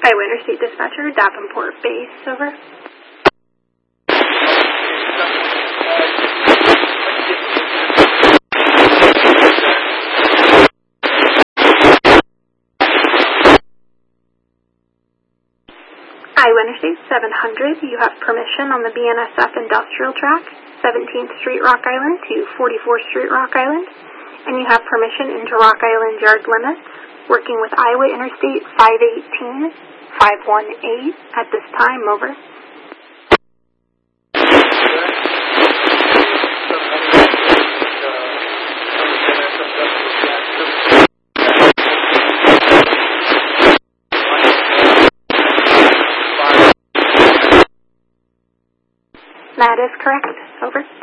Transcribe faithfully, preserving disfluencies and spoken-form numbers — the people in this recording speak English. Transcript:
Iowa Interstate Dispatcher, Davenport Base, over. Iowa Interstate seven hundred, you have permission on the B N S F industrial track, seventeenth Street, Rock Island to forty-fourth Street, Rock Island, and you have permission into Rock Island yard limits, working with Iowa Interstate five eighteen, five one eight at this time, over. That is correct, over.